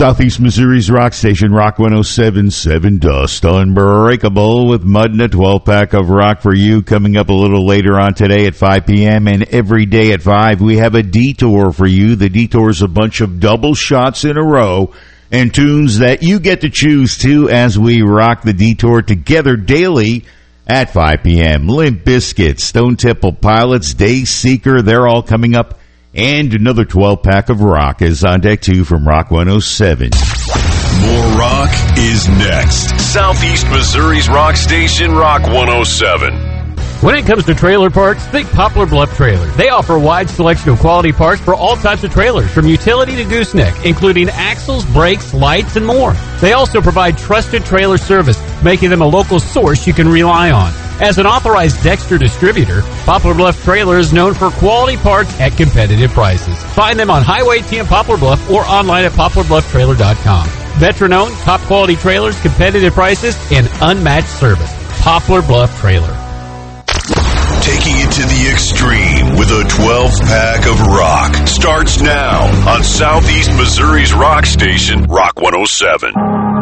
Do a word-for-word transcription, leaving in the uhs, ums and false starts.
Southeast Missouri's rock station, Rock one oh seven point seven, Dust Unbreakable, with Mud and a twelve-pack of rock for you. Coming up a little later on today at five p.m. and every day at five, we have a detour for you. The detour is a bunch of double shots in a row and tunes that you get to choose to as we rock the detour together daily at five p.m. Limp Bizkit, Stone Temple Pilots, Dayseeker, they're all coming up. And another twelve-pack of rock is on deck, too, from Rock one oh seven. More rock is next. Southeast Missouri's rock station, Rock one oh seven. When it comes to trailer parts, think Poplar Bluff Trailer. They offer a wide selection of quality parts for all types of trailers, from utility to gooseneck, including axles, brakes, lights, and more. They also provide trusted trailer service, making them a local source you can rely on. As an authorized Dexter distributor, Poplar Bluff Trailer is known for quality parts at competitive prices. Find them on Highway T in Poplar Bluff or online at poplar bluff trailer dot com. Veteran-owned, top-quality trailers, competitive prices, and unmatched service. Poplar Bluff Trailer. Taking it to the extreme with a twelve-pack of rock starts now on Southeast Missouri's rock station, Rock one oh seven.